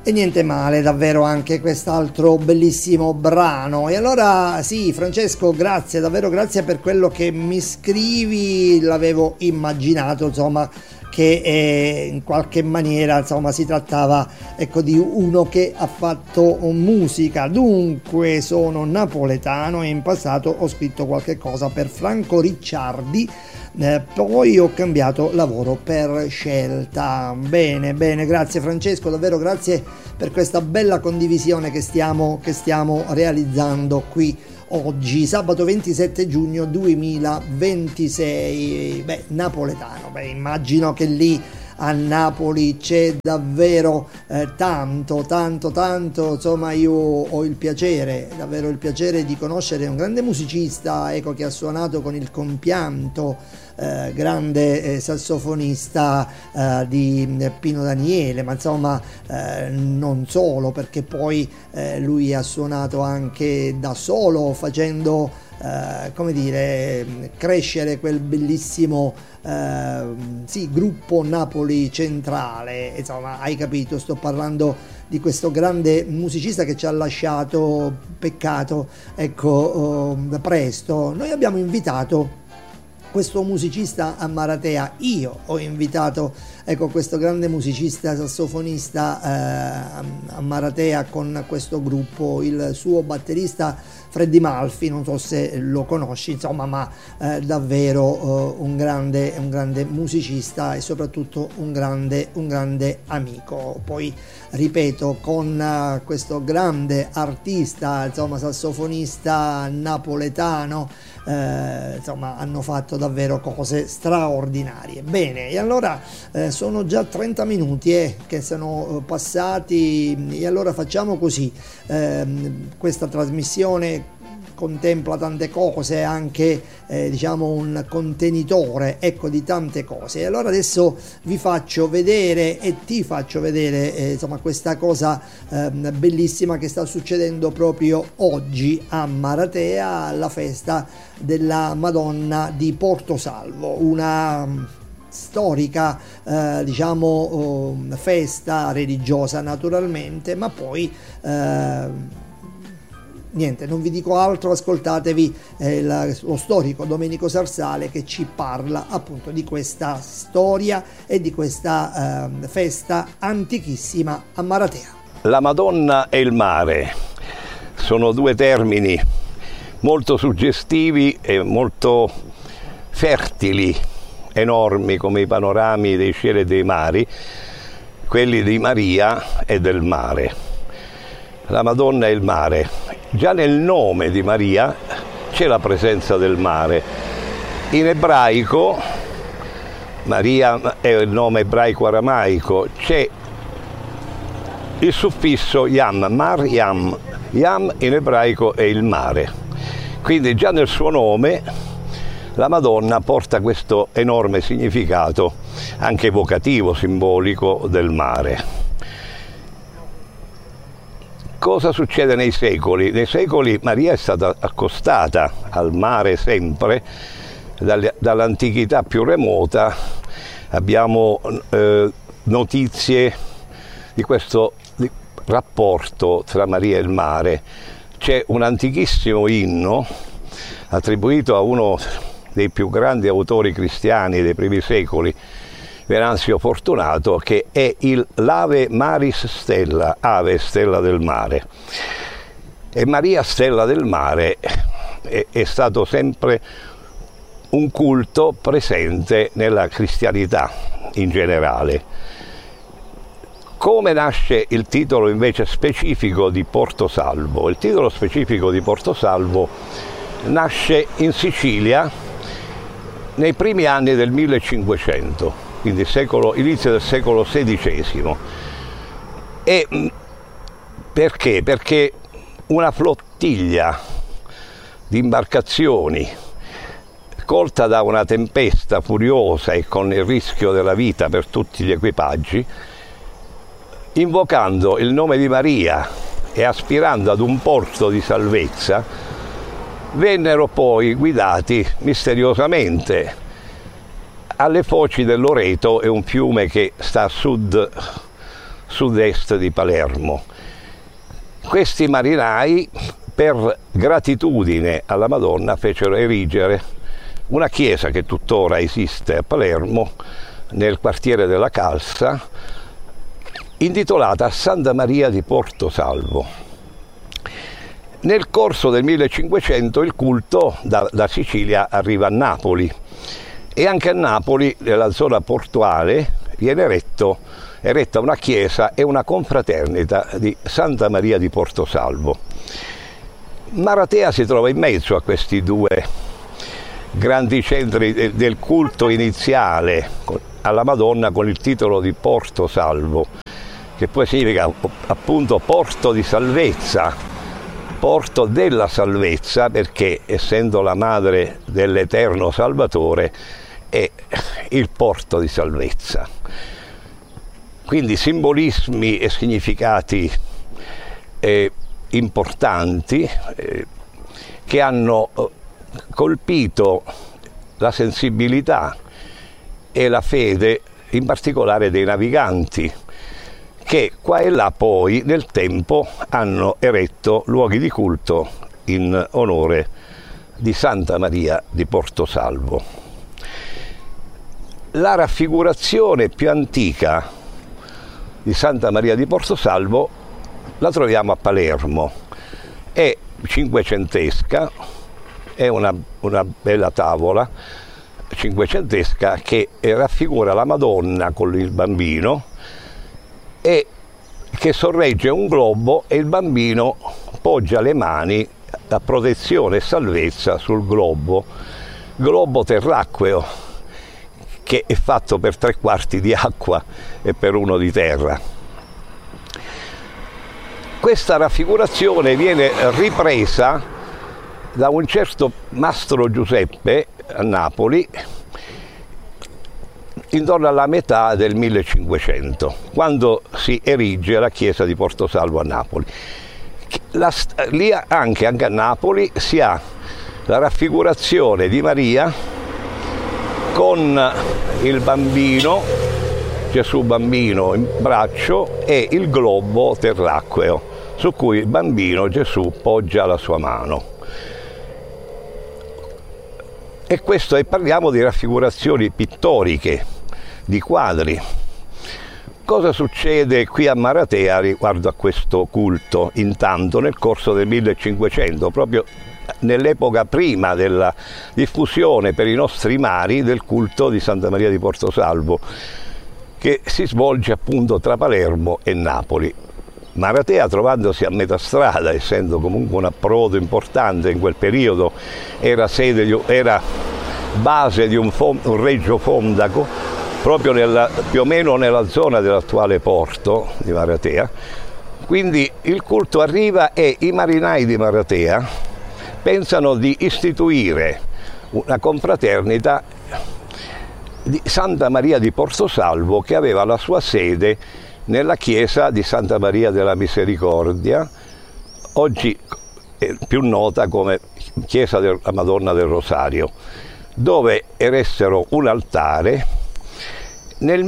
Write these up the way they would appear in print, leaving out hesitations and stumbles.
E niente male, davvero anche quest'altro bellissimo brano. E allora sì, Francesco, grazie, davvero grazie per quello che mi scrivi, l'avevo immaginato, insomma, che in qualche maniera, insomma, si trattava, ecco, di uno che ha fatto musica. Dunque, sono napoletano e in passato ho scritto qualche cosa per Franco Ricciardi. Poi ho cambiato lavoro per scelta. Bene, grazie Francesco, davvero grazie per questa bella condivisione che stiamo realizzando qui oggi, sabato 27 giugno 2026. Napoletano, immagino che lì a Napoli c'è davvero tanto, insomma io ho davvero il piacere di conoscere un grande musicista, ecco, che ha suonato con il compianto grande sassofonista di Pino Daniele, ma insomma non solo, perché poi lui ha suonato anche da solo, facendo come dire, crescere quel bellissimo gruppo Napoli Centrale. Insomma, hai capito, sto parlando di questo grande musicista che ci ha lasciato, peccato, ecco, presto. Noi abbiamo invitato questo musicista a Maratea, io ho invitato, ecco, questo grande musicista sassofonista a Maratea con questo gruppo, il suo batterista Freddy Malfi, non so se lo conosci, insomma, ma davvero un grande musicista e soprattutto un grande amico. Poi ripeto, con questo grande artista, insomma, sassofonista napoletano, insomma, hanno fatto davvero cose straordinarie. Bene, e allora sono già 30 minuti che sono passati, e allora facciamo così. Questa trasmissione contempla tante cose, anche diciamo un contenitore, ecco, di tante cose. E allora adesso vi faccio vedere e ti faccio vedere insomma, questa cosa bellissima che sta succedendo proprio oggi a Maratea, alla festa della Madonna di Portosalvo, una storica diciamo festa religiosa naturalmente, ma poi niente, non vi dico altro, ascoltatevi lo storico Domenico Sarsale che ci parla appunto di questa storia e di questa festa antichissima a Maratea. La Madonna e il mare sono due termini molto suggestivi e molto fertili, enormi come i panorami dei cieli e dei mari, quelli di Maria e del mare. La Madonna e il mare. Già nel nome di Maria c'è la presenza del mare. In ebraico, Maria è il nome ebraico-aramaico, c'è il suffisso yam, mar yam. Yam in ebraico è il mare. Quindi già nel suo nome la Madonna porta questo enorme significato, anche evocativo, simbolico del mare. Cosa succede nei secoli? Nei secoli Maria è stata accostata al mare sempre, dall'antichità più remota abbiamo notizie di questo rapporto tra Maria e il mare. C'è un antichissimo inno attribuito a uno dei più grandi autori cristiani dei primi secoli, Venanzio Fortunato, che è l'Ave Maris Stella, Ave Stella del Mare. E Maria Stella del Mare è stato sempre un culto presente nella cristianità in generale. Come nasce il titolo invece specifico di Portosalvo? Il titolo specifico di Portosalvo nasce in Sicilia nei primi anni del 1500, quindi inizio del secolo XVI. E perché? Perché una flottiglia di imbarcazioni colta da una tempesta furiosa e con il rischio della vita per tutti gli equipaggi, invocando il nome di Maria e aspirando ad un porto di salvezza, vennero poi guidati misteriosamente alle foci del Loreto, è un fiume che sta a sud sud-est di Palermo. Questi marinai, per gratitudine alla Madonna, fecero erigere una chiesa che tuttora esiste a Palermo, nel quartiere della Calza, intitolata Santa Maria di Porto Salvo. Nel corso del 1500 il culto da Sicilia arriva a Napoli, e anche a Napoli, nella zona portuale, viene eretta una chiesa e una confraternita di Santa Maria di Porto Salvo. Maratea si trova in mezzo a questi due grandi centri del culto iniziale alla Madonna, con il titolo di Porto Salvo, che poi significa appunto porto di salvezza, porto della salvezza, perché essendo la madre dell'Eterno Salvatore è il porto di salvezza. Quindi simbolismi e significati importanti che hanno colpito la sensibilità e la fede, in particolare dei naviganti, che qua e là poi nel tempo hanno eretto luoghi di culto in onore di Santa Maria di Porto Salvo. La raffigurazione più antica di Santa Maria di Porto Salvo la troviamo a Palermo, è cinquecentesca, è una bella tavola cinquecentesca che raffigura la Madonna con il bambino e che sorregge un globo, e il bambino poggia le mani a protezione e salvezza sul globo terracqueo, che è fatto per 3/4 di acqua e per 1 di terra. Questa raffigurazione viene ripresa da un certo Mastro Giuseppe a Napoli intorno alla metà del 1500, quando si erige la chiesa di Porto Salvo a Napoli. Lì anche a Napoli si ha la raffigurazione di Maria con il bambino, Gesù bambino in braccio, e il globo terracqueo su cui il bambino Gesù poggia la sua mano. E questo, e parliamo di raffigurazioni pittoriche, di quadri. Cosa succede qui a Maratea riguardo a questo culto? Intanto nel corso del 1500, proprio nell'epoca prima della diffusione per i nostri mari del culto di Santa Maria di Porto Salvo, che si svolge appunto tra Palermo e Napoli. Maratea, trovandosi a metà strada, essendo comunque un approdo importante in quel periodo, era base di un reggio fondaco proprio più o meno nella zona dell'attuale porto di Maratea. Quindi il culto arriva e i marinai di Maratea pensano di istituire una confraternita di Santa Maria di Porto Salvo, che aveva la sua sede nella chiesa di Santa Maria della Misericordia, oggi più nota come chiesa della Madonna del Rosario, dove eressero un altare. Nel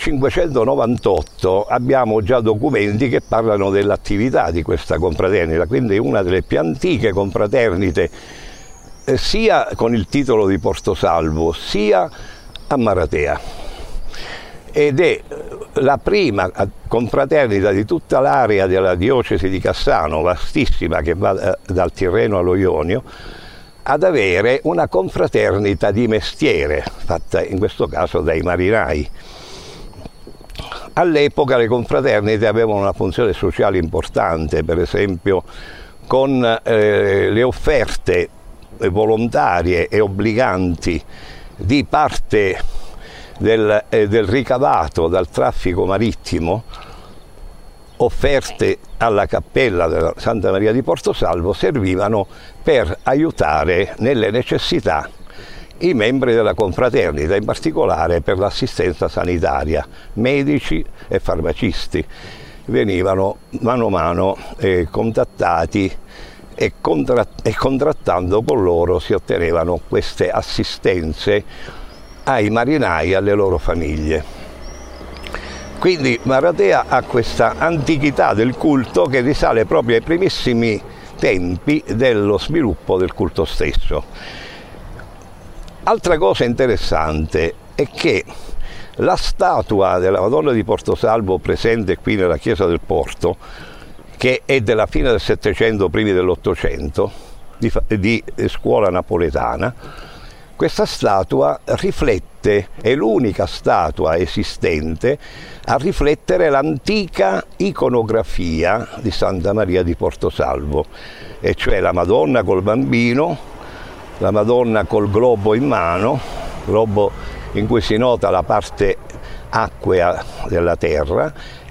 1598 abbiamo già documenti che parlano dell'attività di questa confraternita, quindi una delle più antiche confraternite sia con il titolo di Porto Salvo sia a Maratea, ed è la prima confraternita di tutta l'area della diocesi di Cassano, vastissima, che va dal Tirreno allo Ionio, ad avere una confraternita di mestiere, fatta in questo caso dai marinai. All'epoca le confraternite avevano una funzione sociale importante, per esempio con le offerte volontarie e obbliganti di parte del ricavato dal traffico marittimo, offerte alla cappella della Santa Maria di Porto Salvo, servivano per aiutare nelle necessità i membri della confraternita, in particolare per l'assistenza sanitaria. Medici e farmacisti venivano mano a mano contattati e contrattando con loro si ottenevano queste assistenze ai marinai e alle loro famiglie. Quindi Maratea ha questa antichità del culto che risale proprio ai primissimi tempi dello sviluppo del culto stesso. Altra cosa interessante è che la statua della Madonna di Portosalvo presente qui nella chiesa del Porto, che è della fine del Settecento, primi dell'Ottocento, di scuola napoletana, questa statua riflette, è l'unica statua esistente a riflettere l'antica iconografia di Santa Maria di Portosalvo, e cioè la Madonna col bambino, la Madonna col globo in mano, globo in cui si nota la parte acquea della terra,